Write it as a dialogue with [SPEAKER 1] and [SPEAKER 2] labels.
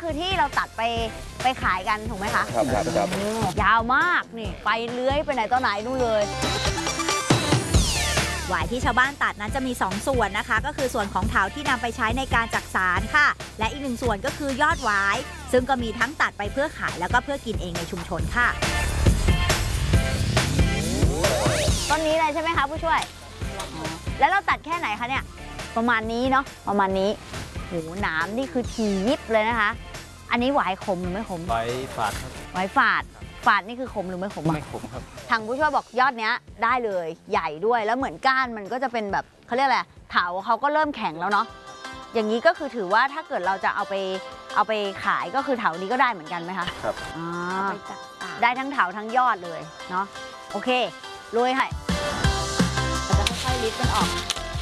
[SPEAKER 1] คือที่เราตัดไปขายกันถูกไหมคะ
[SPEAKER 2] ครับ
[SPEAKER 1] ยาวมากนี่ไปเลื้อยไปไหนต่อไหนนู่นเลย
[SPEAKER 3] หวายที่ชาวบ้านตัดนั้นจะมี2ส่วนนะคะก็คือส่วนของเถาที่นำไปใช้ในการจักสานค่ะและอีก1ส่วนก็คือยอดหวายซึ่งก็มีทั้งตัดไปเพื่อขายแล้วก็เพื่อกินเองในชุมชนค่ะ
[SPEAKER 1] ต้นนี้เลยใช่ไหมคะผู้ช่วยแล้วเราตัดแค่ไหนคะเนี่ยประมาณนี้เนาะประมาณนี้โหหนามนี่คือถี่ยิบเลยนะคะอันนี้หวายขมหรือไม่ขม
[SPEAKER 2] ไว้ฝาดครับ
[SPEAKER 1] หวายฝาดนี่คือขมหรือไม่ขม
[SPEAKER 2] ไม่ขมครับ
[SPEAKER 1] ทางผู้ช่วยบอกยอดเนี้ยได้เลยใหญ่ด้วยแล้วเหมือนก้านมันก็จะเป็นแบบเขาเรียกอะไรเถาเขาก็เริ่มแข็งแล้วเนาะอย่างนี้ก็คือถือว่าถ้าเกิดเราจะเอาไปขายก็คือเถานี้ก็ได้เหมือนกันไหมคะ
[SPEAKER 2] ครับ
[SPEAKER 1] ได้ทั้งเถาทั้งยอดเลยเนาะโอเคลุยให้เราจะค่อยๆลิฟต์มันออก